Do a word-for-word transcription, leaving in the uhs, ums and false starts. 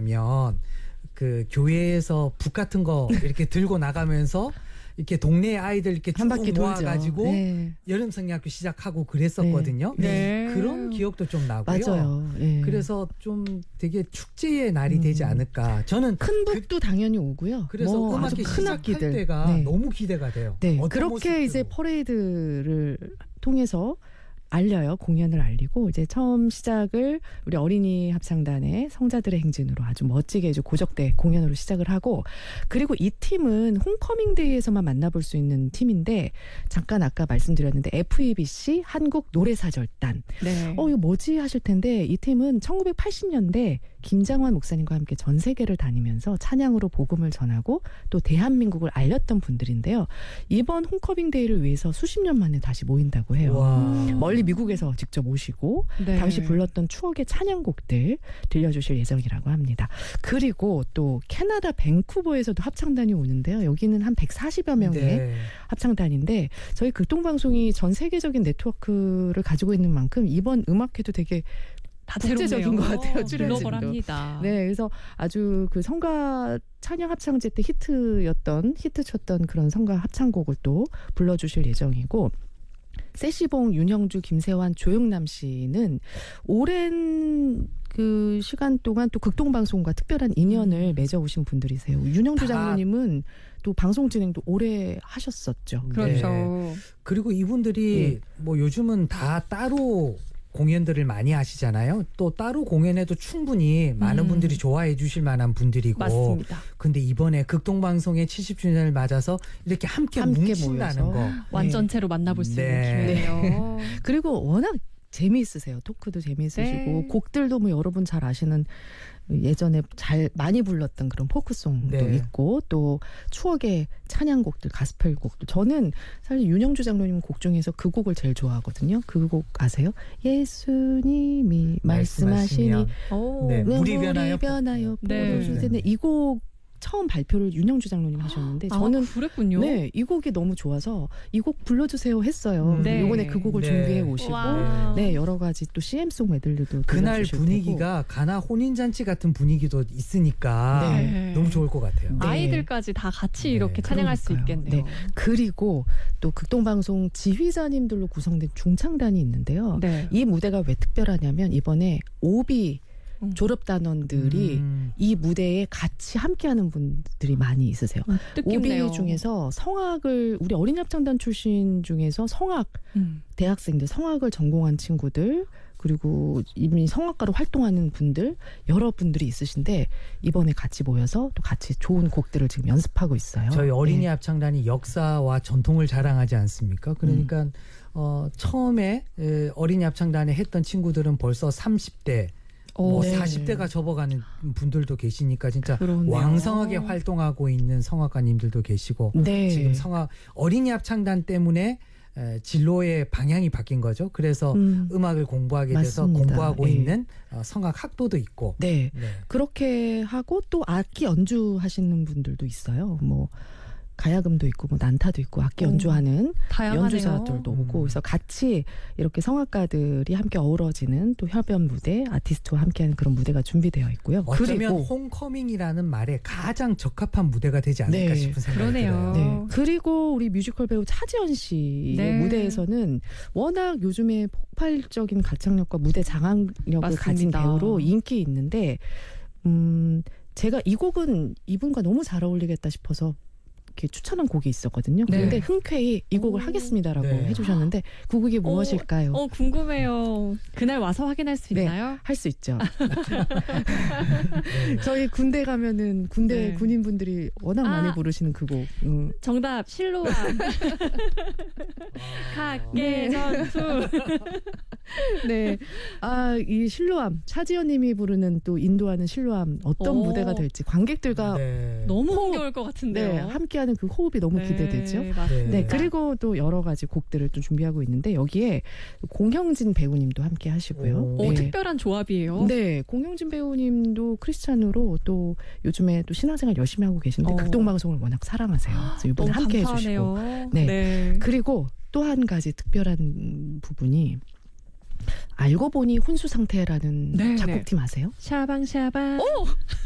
가면 그 교회에서 북 같은 거 이렇게 들고 나가면서 이렇게 동네 아이들 이렇게 쭉 모아가지고 네. 여름 성리학교 시작하고 그랬었거든요. 네. 네. 그런 기억도 좀 나고요. 맞아요. 네. 그래서 좀 되게 축제의 날이 음. 되지 않을까. 저는 큰 북도 그, 당연히 오고요. 그래서 뭐 음악회 큰 시작할 때가 네. 너무 기대가 돼요. 네. 그렇게 모습으로. 이제 퍼레이드를 통해서 알려요. 공연을 알리고 이제 처음 시작을 우리 어린이 합창단의 성자들의 행진으로 아주 멋지게 이제 고적대 공연으로 시작을 하고 그리고 이 팀은 홈커밍데이에서만 만나볼 수 있는 팀인데 잠깐 아까 말씀드렸는데 에프이비씨 한국 노래사절단 네. 어 이거 뭐지 하실 텐데 이 팀은 천구백팔십 년대 김장환 목사님과 함께 전 세계를 다니면서 찬양으로 복음을 전하고 또 대한민국을 알렸던 분들인데요. 이번 홈커밍데이를 위해서 수십 년 만에 다시 모인다고 해요. 와. 멀리 미국에서 직접 오시고 네. 당시 불렀던 추억의 찬양곡들 들려주실 예정이라고 합니다. 그리고 또 캐나다 밴쿠버에서도 합창단이 오는데요. 여기는 한 백사십여 명의 네. 합창단인데 저희 극동방송이 전 세계적인 네트워크를 가지고 있는 만큼 이번 음악회도 되게 국제적인 것 같아요. 출연진도. 네, 그래서 아주 그 성가 찬양 합창제 때 히트였던 히트 쳤던 그런 성가 합창곡을 또 불러주실 예정이고. 세시봉, 윤형주, 김세환, 조영남 씨는 오랜 그 시간 동안 또 극동방송과 특별한 인연을 맺어오신 분들이세요. 윤형주 장로님은 또 방송 진행도 오래 하셨었죠. 그렇죠. 네. 그리고 이분들이 네. 뭐 요즘은 다 따로 공연들을 많이 하시잖아요. 또 따로 공연해도 충분히 많은 음. 분들이 좋아해 주실 만한 분들이고. 맞습니다. 근데 이번에 극동방송의 칠십 주년을 맞아서 이렇게 함께, 함께 뭉친다는 모여서. 거. 완전체로 만나볼 수 있는 네. 기회네요. 네. 그리고 워낙 재미있으세요. 토크도 재미있으시고 네. 곡들도 뭐 여러분 잘 아시는 예전에 잘 많이 불렀던 그런 포크송도 네. 있고 또 추억의 찬양곡들 가스펠곡도 저는 사실 윤형주 장로님 곡 중에서 그 곡을 제일 좋아하거든요. 그 곡 아세요? 예수님이 말씀하시니 네. 물이 변하여 변하여 보여주세요. 네. 이 곡 처음 발표를 윤형주 장로님 하셨는데 저는 아, 그랬군요. 네, 이 곡이 너무 좋아서 이 곡 불러주세요 했어요. 네. 이번에 그 곡을 네. 준비해 오시고 와. 네 여러 가지 또 씨엠송 메들리도 그날 분위기가 테고. 가나 혼인잔치 같은 분위기도 있으니까 네. 너무 좋을 것 같아요. 네. 아이들까지 다 같이 네. 이렇게 찬양할 그러니까요. 수 있겠네요. 네. 그리고 또 극동방송 지휘자님들로 구성된 중창단이 있는데요. 네. 이 무대가 왜 특별하냐면 이번에 오비 음. 졸업단원들이 음. 이 무대에 같이 함께하는 분들이 많이 있으세요. 음, 오비 중에서 성악을 우리 어린이 합창단 출신 중에서 성악 음. 대학생들 성악을 전공한 친구들 그리고 이미 성악가로 활동하는 분들 여러 분들이 있으신데 이번에 같이 모여서 또 같이 좋은 곡들을 지금 연습하고 있어요. 저희 어린이 네. 합창단이 역사와 전통을 자랑하지 않습니까? 그러니까 음. 어, 처음에 어린이 합창단에 했던 친구들은 벌써 삼십 대 뭐 네. 사십 대가 접어가는 분들도 계시니까 진짜 그러네요. 왕성하게 활동하고 있는 성악가님들도 계시고 네. 지금 성악 어린이 합창단 때문에 에, 진로의 방향이 바뀐 거죠. 그래서 음. 음악을 공부하게 돼서 맞습니다. 공부하고 네. 있는 어, 성악 학도도 있고. 네. 네. 그렇게 하고 또 악기 연주하시는 분들도 있어요. 뭐 가야금도 있고 뭐 난타도 있고 악기 연주하는 다양하네요. 연주자들도 음. 오고 그래서 같이 이렇게 성악가들이 함께 어우러지는 또 협연 무대 아티스트와 함께하는 그런 무대가 준비되어 있고요. 어쩌면 그리고 홈커밍이라는 말에 가장 적합한 무대가 되지 않을까 네. 싶은 생각이 그러네요. 들어요. 네. 그리고 우리 뮤지컬 배우 차지연 씨의 네. 무대에서는 워낙 요즘에 폭발적인 가창력과 무대 장악력을 맞습니다. 가진 배우로 인기 있는데 음, 제가 이 곡은 이분과 너무 잘 어울리겠다 싶어서 이렇게 추천한 곡이 있었거든요. 네. 그런데 흔쾌히 이 곡을 오. 하겠습니다라고 네. 해주셨는데 그 곡이 무엇일까요? 어, 궁금해요. 그날 와서 확인할 수 네, 있나요? 할 수 있죠. 저희 군대 가면은 군대 네. 군인분들이 워낙 아. 많이 부르시는 그 곡. 음. 정답 실로암. 각계 전투. 네. 아, 이 실로암 차지연님이 부르는 또 인도하는 실로암 어떤 오. 무대가 될지 관객들과 네. 너무 호흡. 흥겨울 것 같은데요. 네, 함께하는 그 호흡이 너무 네, 기대되죠. 맞습니다. 네, 그리고 또 여러 가지 곡들을 또 준비하고 있는데 여기에 공형진 배우님도 함께 하시고요. 오, 네. 특별한 조합이에요. 네, 공형진 배우님도 크리스찬으로 또 요즘에 또 신앙생활 열심히 하고 계신데 어. 극동방송을 워낙 사랑하세요. 그래서 이번에 너무 함께 감사하네요. 해주시고. 네. 네. 그리고 또 한 가지 특별한 부분이 알고 보니 혼수 상태라는 네, 작곡팀 아세요? 샤방샤방. 오!